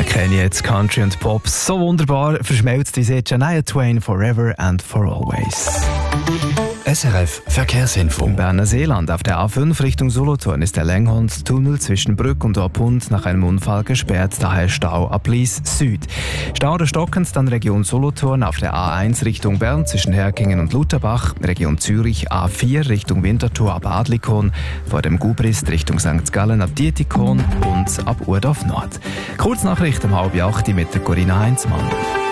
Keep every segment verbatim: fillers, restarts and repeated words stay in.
kennen jetzt Country und Pop so wunderbar verschmelzt wie sie Shania Twain Forever and for Always. S R F Verkehrsinfo. Im Berner Seeland auf der A fünf Richtung Solothurn ist der Lenghornstunnel zwischen Brück und Orpund nach einem Unfall gesperrt, daher Stau ab Lies Süd. Stau oder stockend dann Region Solothurn auf der A eins Richtung Bern zwischen Herkingen und Lutherbach, Region Zürich A vier Richtung Winterthur ab Adlikon, vor dem Gubrist Richtung Sankt Gallen ab Dietikon und ab Urdorf Nord. Kurznachricht um halb acht mit der Corinna Heinzmann.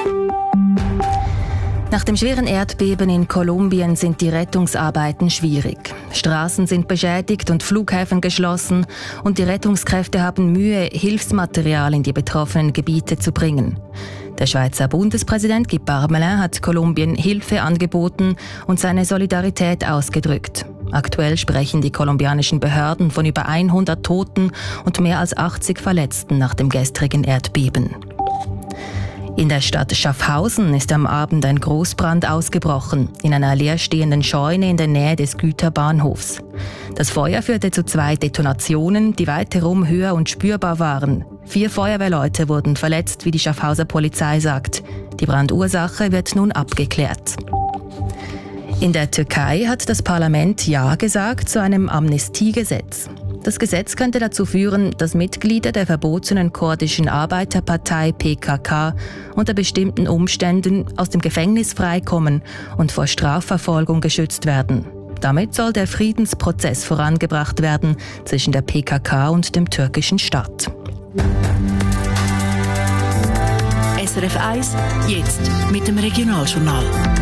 Nach dem schweren Erdbeben in Kolumbien sind die Rettungsarbeiten schwierig. Straßen sind beschädigt und Flughäfen geschlossen und die Rettungskräfte haben Mühe, Hilfsmaterial in die betroffenen Gebiete zu bringen. Der Schweizer Bundespräsident Guy Parmelin hat Kolumbien Hilfe angeboten und seine Solidarität ausgedrückt. Aktuell sprechen die kolumbianischen Behörden von über hundert Toten und mehr als achtzig Verletzten nach dem gestrigen Erdbeben. In der Stadt Schaffhausen ist am Abend ein Großbrand ausgebrochen, in einer leerstehenden Scheune in der Nähe des Güterbahnhofs. Das Feuer führte zu zwei Detonationen, die weiterum höher und spürbar waren. Vier Feuerwehrleute wurden verletzt, wie die Schaffhauser Polizei sagt. Die Brandursache wird nun abgeklärt. In der Türkei hat das Parlament Ja gesagt zu einem Amnestiegesetz. Das Gesetz könnte dazu führen, dass Mitglieder der verbotenen kurdischen Arbeiterpartei P K K unter bestimmten Umständen aus dem Gefängnis freikommen und vor Strafverfolgung geschützt werden. Damit soll der Friedensprozess vorangebracht werden zwischen der P K K und dem türkischen Staat. S R F eins, jetzt mit dem Regionaljournal.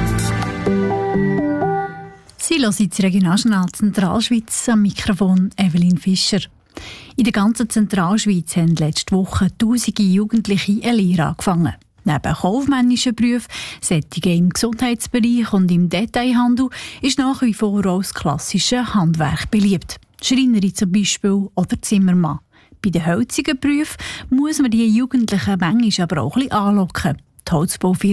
Sie hören das Regionaljournal Zentralschweiz, am Mikrofon Evelyn Fischer. In der ganzen Zentralschweiz haben letzte Woche tausende Jugendliche eine Lehre angefangen. Neben kaufmännischen Berufen, solchen im Gesundheitsbereich und im Detailhandel ist nach wie vor auch das klassische Handwerk beliebt. Schreinerin zum Beispiel oder Zimmermann. Bei den holzigen Berufen muss man die Jugendlichen manchmal aber auch ein bisschen anlocken. Die Holzbaufirma